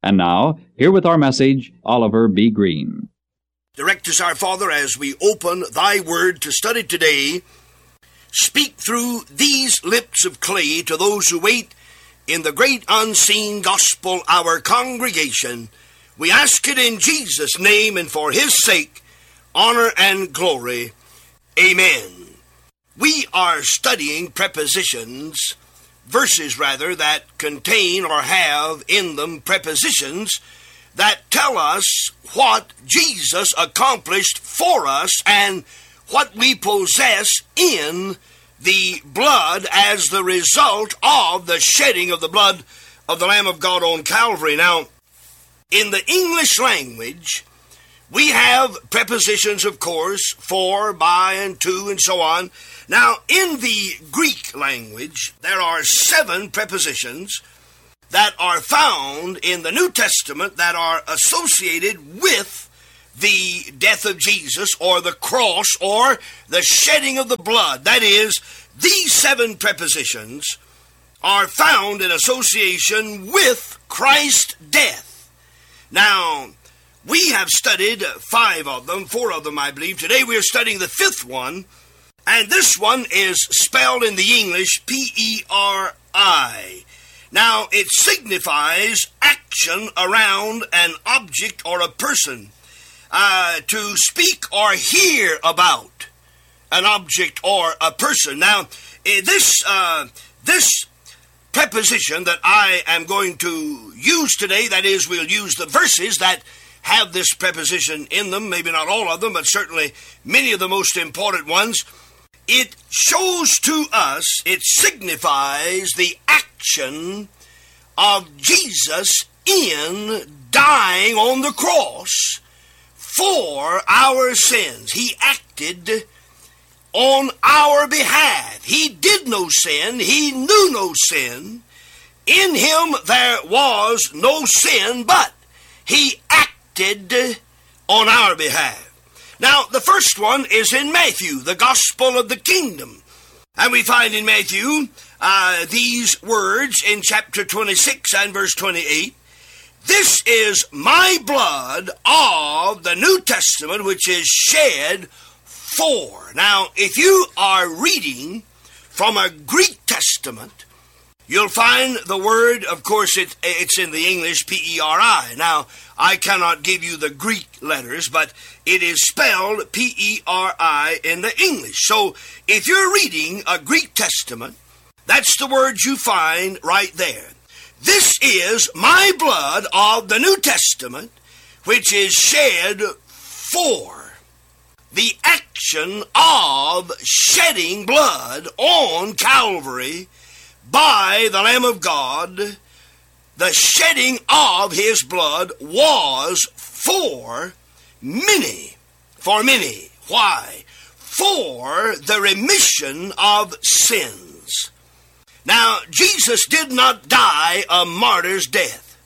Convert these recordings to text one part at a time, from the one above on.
And now, here with our message, Oliver B. Green. Direct us, our Father, as we open thy word to study today. Speak through these lips of clay to those who wait in the great unseen gospel, our congregation. We ask it in Jesus' name and for his sake, honor and glory. Amen. We are studying prepositions, verses rather, that contain or have in them prepositions that tell us what Jesus accomplished for us and what we possess in the blood as the result of the shedding of the blood of the Lamb of God on Calvary. Now, in the English language, we have prepositions, of course, for, by, and to, and so on. Now, in the Greek language, there are 7 prepositions that are found in the New Testament that are associated with the death of Jesus, or the cross, or the shedding of the blood. That is, these 7 prepositions are found in association with Christ's death. Now, we have studied 5 of them, 4 of them, I believe. Today we are studying the 5th one, and this one is spelled in the English P-E-R-I. Now, it signifies action around an object or a person, to speak or hear about an object or a person. Now, this preposition that I am going to use today, that is, we'll use the verses that have this preposition in them, maybe not all of them, but certainly many of the most important ones. It shows to us, it signifies the action of Jesus in dying on the cross for our sins. He acted on our behalf. He did no sin. He knew no sin. In him there was no sin, but he acted on our behalf. Now, the first one is in Matthew, the gospel of the kingdom. And we find in Matthew these words in chapter 26 and verse 28. This is my blood of the New Testament, which is shed for. Now, if you are reading from a Greek Testament, you'll find the word, of course, it's in the English, P-E-R-I. Now, I cannot give you the Greek letters, but it is spelled P-E-R-I in the English. So, if you're reading a Greek Testament, that's the word you find right there. This is my blood of the New Testament, which is shed for. The action of shedding blood on Calvary by the Lamb of God, the shedding of his blood was for many. For many. Why? For the remission of sins. Now, Jesus did not die a martyr's death.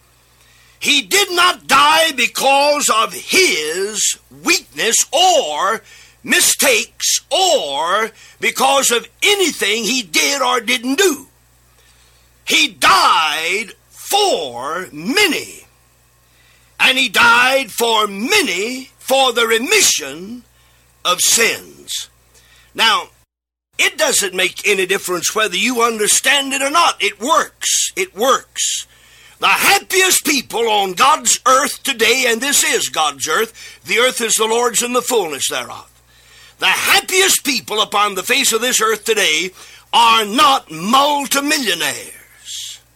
He did not die because of his weakness or mistakes or because of anything he did or didn't do. He died for many. And he died for many for the remission of sins. Now, it doesn't make any difference whether you understand it or not. It works. It works. The happiest people on God's earth today, and this is God's earth, the earth is the Lord's and the fullness thereof. The happiest people upon the face of this earth today are not multimillionaires.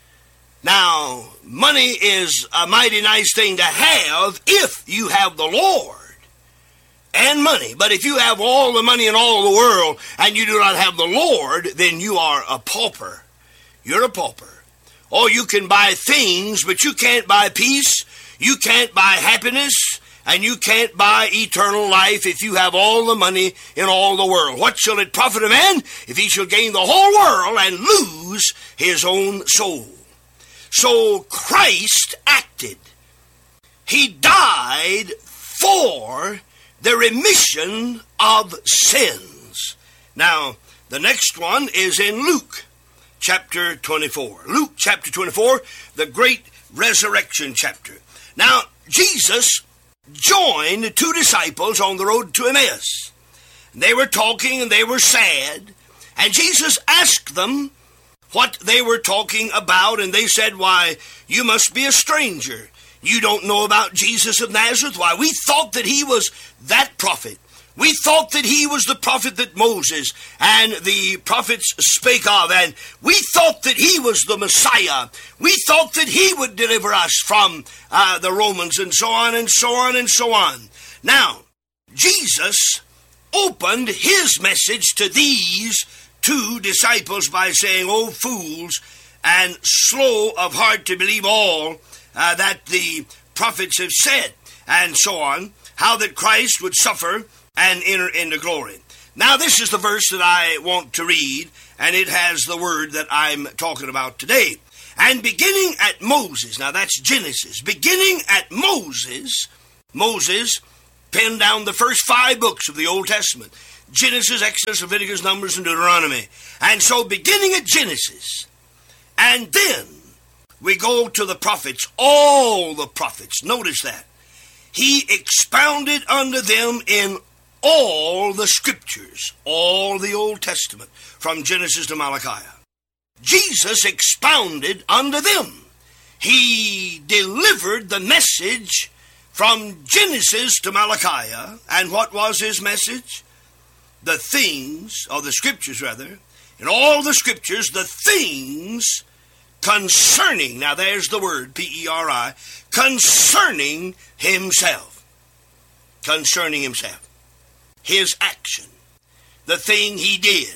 Now, money is a mighty nice thing to have if you have the Lord and money. But if you have all the money in all the world and you do not have the Lord, then you are a pauper. You're a pauper. Or you can buy things, but you can't buy peace, you can't buy happiness, and you can't buy eternal life if you have all the money in all the world. What shall it profit a man if he shall gain the whole world and lose his own soul? So Christ acted. He died for the remission of sins. Now, the next one is in Luke chapter 24. Luke chapter 24, the great resurrection chapter. Now, Jesus joined the two disciples on the road to Emmaus. They were talking and they were sad, and Jesus asked them what they were talking about, and they said, "Why, you must be a stranger. You don't know about Jesus of Nazareth? Why, we thought that he was that prophet. We thought that he was the prophet that Moses and the prophets spake of, and we thought that he was the Messiah. We thought that he would deliver us from the Romans," and so on and so on and so on. Now, Jesus opened his message to these two disciples by saying, "O fools, and slow of heart to believe all that the prophets have said," and so on, how that Christ would suffer and enter into glory. Now, this is the verse that I want to read, and it has the word that I'm talking about today. "And beginning at Moses," now that's Genesis, "beginning at Moses," Moses penned down the first 5 books of the Old Testament: Genesis, Exodus, Leviticus, Numbers, and Deuteronomy. And so beginning at Genesis, and then we go to the prophets, all the prophets. Notice that. "He expounded unto them in all the scriptures," all the Old Testament, from Genesis to Malachi. Jesus expounded unto them. He delivered the message from Genesis to Malachi. And what was his message? The things, or the scriptures rather, in all the scriptures, the things concerning, now there's the word, P-E-R-I, concerning himself. Concerning himself. His action. The thing he did.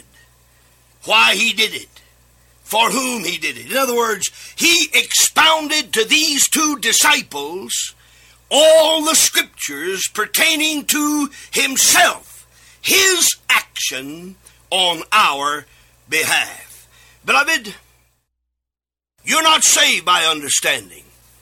Why he did it. For whom he did it. In other words, he expounded to these two disciples all the scriptures pertaining to himself. His action on our behalf. Beloved, you're not saved by understanding.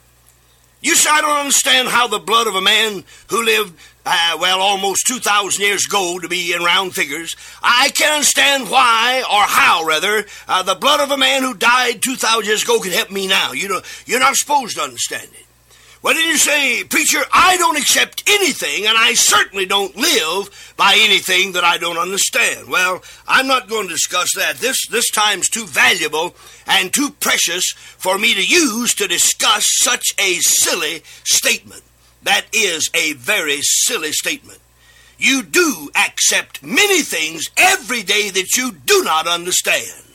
You say, "I don't understand how the blood of a man who lived, almost 2,000 years ago, to be in round figures. I can't understand why, or how, rather, the blood of a man who died 2,000 years ago can help me now." You're not supposed to understand it. What did you say, "Preacher, I don't accept anything, and I certainly don't live by anything that I don't understand"? Well, I'm not going to discuss that. This time's too valuable and too precious for me to use to discuss such a silly statement. That is a very silly statement. You do accept many things every day that you do not understand.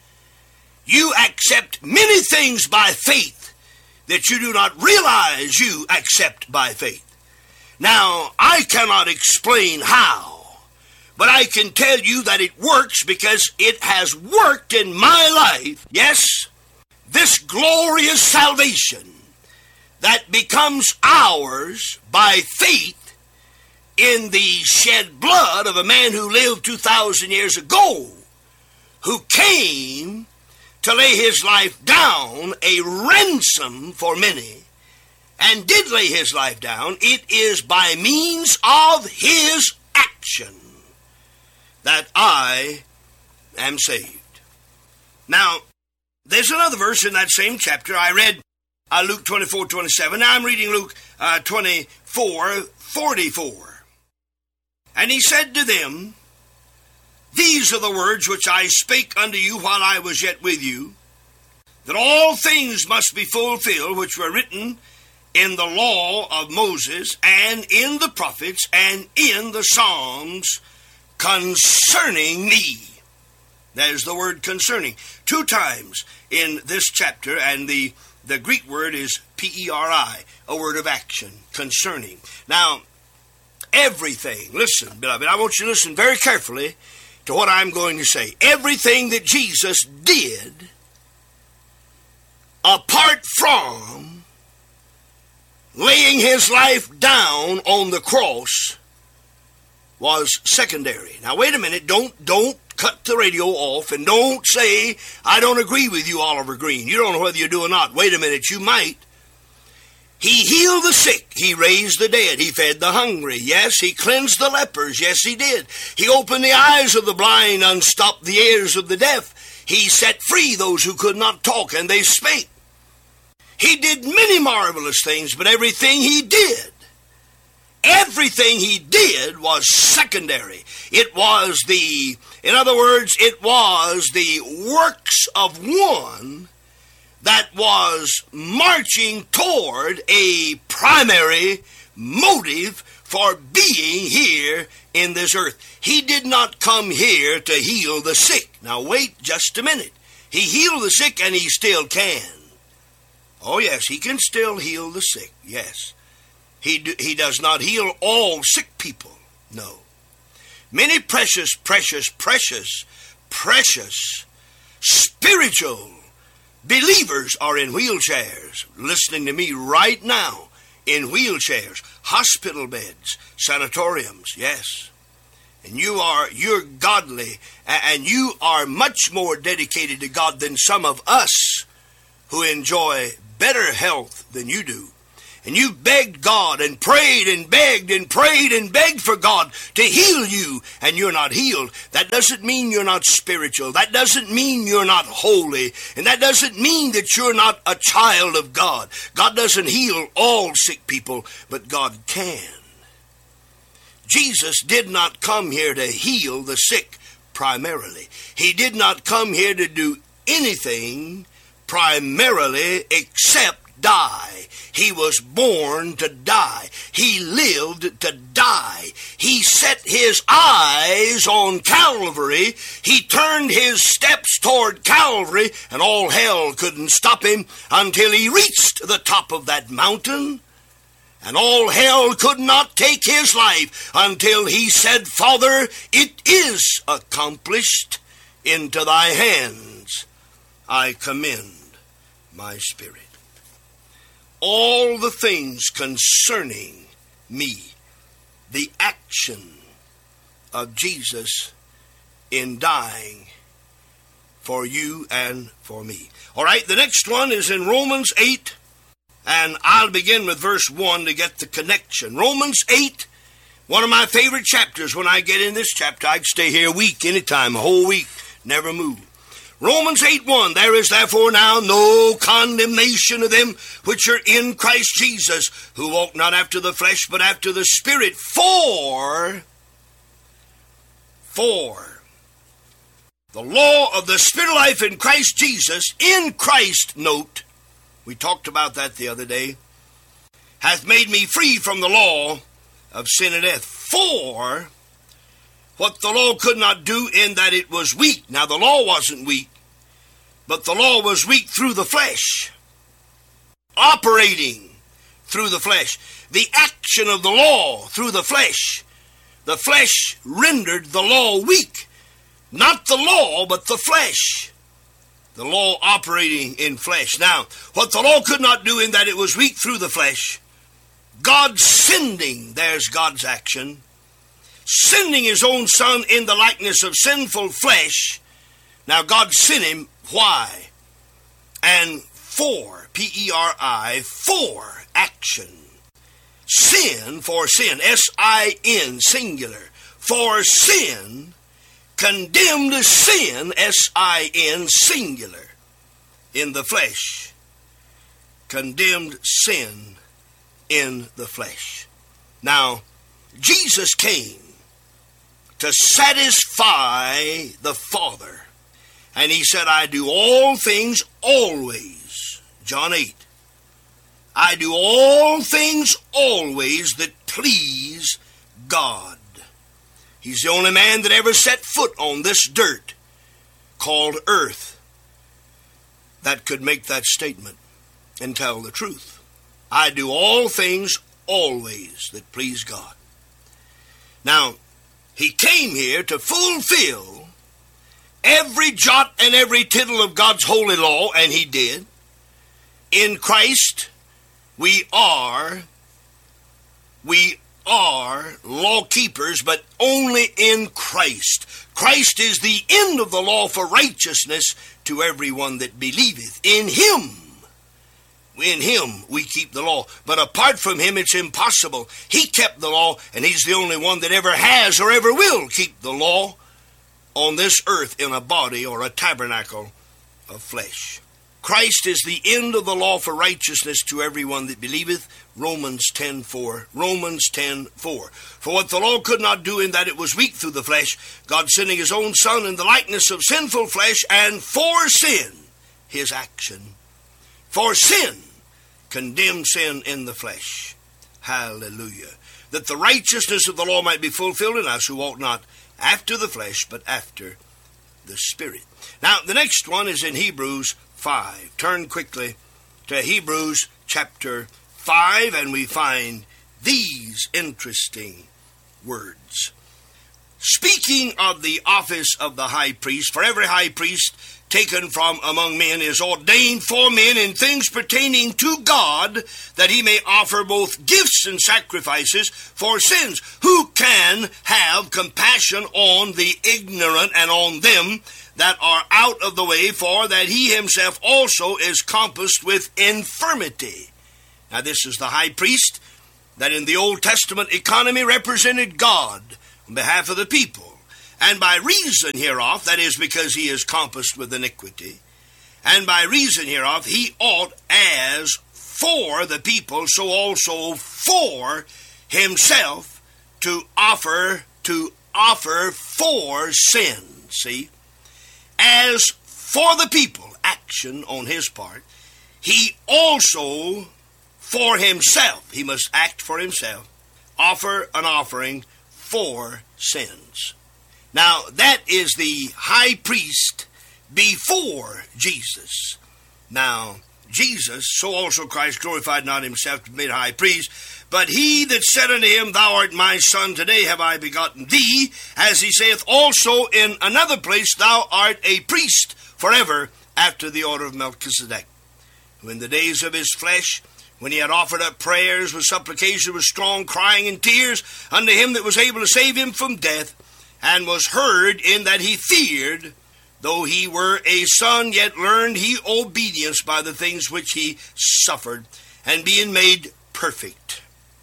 You accept many things by faith that you do not realize you accept by faith. Now, I cannot explain how, but I can tell you that it works because it has worked in my life. Yes, this glorious salvation that becomes ours by faith in the shed blood of a man who lived 2,000 years ago, who came to lay his life down, a ransom for many, and did lay his life down. It is by means of his action that I am saved. Now, there's another verse in that same chapter. I read Luke 24:27. Now I'm reading Luke 24:44. "And he said to them, These are the words which I spake unto you while I was yet with you, that all things must be fulfilled which were written in the law of Moses, and in the prophets, and in the Psalms, concerning me." There's the word concerning. 2 times in this chapter, and the Greek word is P-E-R-I, a word of action, concerning. Now, everything, listen, beloved, I want you to listen very carefully to what I'm going to say. Everything that Jesus did, apart from laying his life down on the cross, was secondary. Now, wait a minute. Don't cut the radio off, and don't say, "I don't agree with you, Oliver Green." You don't know whether you do or not. Wait a minute. You might. He healed the sick. He raised the dead. He fed the hungry. Yes, he cleansed the lepers. Yes, he did. He opened the eyes of the blind, unstopped the ears of the deaf. He set free those who could not talk, and they spake. He did many marvelous things, but everything he did was secondary. It was in other words, it was the works of one that was marching toward a primary motive for being here in this earth. He did not come here to heal the sick. Now wait just a minute. He healed the sick, and he still can. Oh yes, he can still heal the sick, yes. He does not heal all sick people, no. Many precious spiritual believers are in wheelchairs, listening to me right now, in wheelchairs, hospital beds, sanatoriums, yes. And you're godly, and you are much more dedicated to God than some of us who enjoy better health than you do. And you begged God and prayed and begged and prayed and begged for God to heal you, and you're not healed. That doesn't mean you're not spiritual. That doesn't mean you're not holy. And that doesn't mean that you're not a child of God. God doesn't heal all sick people, but God can. Jesus did not come here to heal the sick primarily. He did not come here to do anything primarily except die. He was born to die. He lived to die. He set his eyes on Calvary. He turned his steps toward Calvary, and all hell couldn't stop him until he reached the top of that mountain. And all hell could not take his life until he said, Father, it is accomplished. Into thy hands I commend my spirit. All the things concerning me, the action of Jesus in dying for you and for me. All right, the next one is in Romans 8, and I'll begin with verse 1 to get the connection. Romans 8, one of my favorite chapters. When I get in this chapter, I can stay here a week, anytime, a whole week, never move. Romans 8:1, there is therefore now no condemnation of them which are in Christ Jesus, who walk not after the flesh, but after the Spirit. For the law of the Spirit of life in Christ Jesus, in Christ, note, we talked about that the other day, hath made me free from the law of sin and death. For what the law could not do, in that it was weak. Now, the law wasn't weak, but the law was weak through the flesh, operating through the flesh. The action of the law through the flesh rendered the law weak. Not the law, but the flesh. The law operating in flesh. Now, what the law could not do, in that it was weak through the flesh, God sending, there's God's action, sending his own Son in the likeness of sinful flesh. Now God sent him, why? And for, P-E-R-I, for action. Sin, for sin, S-I-N, singular. For sin, condemned sin, S-I-N, singular, in the flesh. Condemned sin in the flesh. Now, Jesus came to satisfy the Father. And he said, I do all things always. John 8. I do all things always that please God. He's the only man that ever set foot on this dirt called earth that could make that statement and tell the truth. I do all things always that please God. Now, he came here to fulfill every jot and every tittle of God's holy law, and he did. In Christ, we are law keepers, but only in Christ. Christ is the end of the law for righteousness to everyone that believeth. In him we keep the law. But apart from him, it's impossible. He kept the law, and he's the only one that ever has or ever will keep the law. on this earth in a body or a tabernacle of flesh. Christ is the end of the law for righteousness to everyone that believeth. Romans 10:4. Romans 10:4. For what the law could not do in that it was weak through the flesh, God sending his own Son in the likeness of sinful flesh, and for sin, his action, for sin, condemned sin in the flesh. Hallelujah. That the righteousness of the law might be fulfilled in us who walk not after the flesh, but after the Spirit. Now, the next one is in Hebrews 5. Turn quickly to Hebrews chapter 5, and we find these interesting words. Speaking of the office of the high priest, for every high priest taken from among men is ordained for men in things pertaining to God, that he may offer both gifts and sacrifices for sins. Who can have compassion on the ignorant and on them that are out of the way, for that he himself also is compassed with infirmity? Now this is the high priest that in the Old Testament economy represented God on behalf of the people. And by reason hereof, that is because he is compassed with iniquity, and by reason hereof he ought as for the people, so also for himself to offer for sin. See? As for the people, action on his part, he also for himself, he must act for himself, offer an offering for sins. Now, that is the high priest before Jesus. Now, Jesus, so also Christ glorified not himself to be made high priest, but he that said unto him, Thou art my son, today have I begotten thee, as he saith also in another place, Thou art a priest forever after the order of Melchizedek. Who in the days of his flesh, when he had offered up prayers with supplication, with strong crying and tears unto him that was able to save him from death, and was heard in that he feared, though he were a son, yet learned he obedience by the things which he suffered, and being made perfect,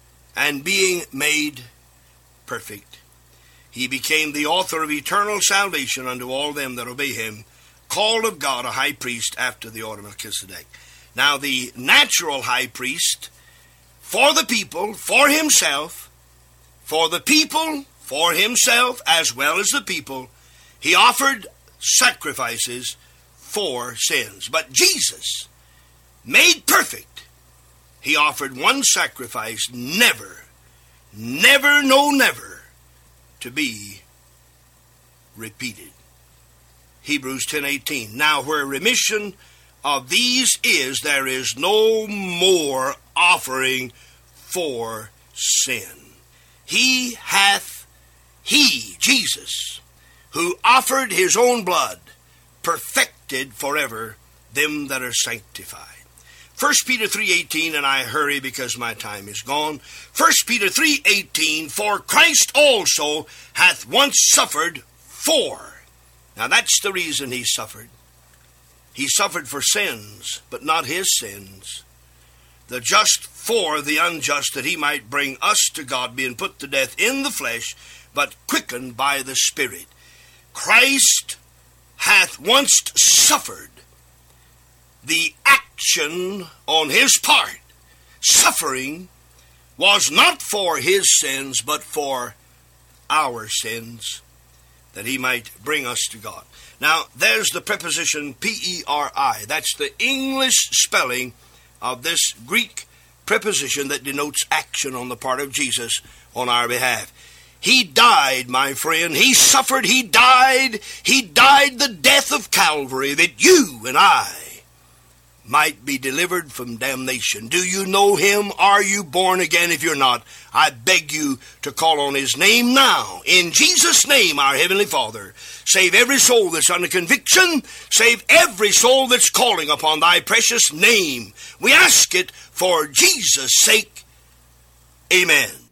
he became the author of eternal salvation unto all them that obey him, called of God a high priest after the order of Melchizedek. Now the natural high priest, for the people, for himself, for himself as well as the people, he offered sacrifices for sins. But Jesus, made perfect, he offered one sacrifice, never to be repeated. Hebrews 10:18. Now where remission of these is, there is no more offering for sin. He, Jesus, who offered his own blood, perfected forever them that are sanctified. 1 Peter 3:18, and I hurry because my time is gone. 1 Peter 3:18, for Christ also hath once suffered for. Now that's the reason he suffered. He suffered for sins, but not his sins. The just for the unjust, that he might bring us to God, being put to death in the flesh, but quickened by the Spirit. Christ hath once suffered. The action on his part, suffering, was not for his sins, but for our sins, that he might bring us to God. Now, there's the preposition P-E-R-I. That's the English spelling of this Greek preposition that denotes action on the part of Jesus on our behalf. He died, my friend. He suffered. He died. He died the death of Calvary, that you and I might be delivered from damnation. Do you know him? Are you born again? If you're not, I beg you to call on his name now. In Jesus' name, our Heavenly Father, save every soul that's under conviction. Save every soul that's calling upon thy precious name. We ask it for Jesus' sake. Amen.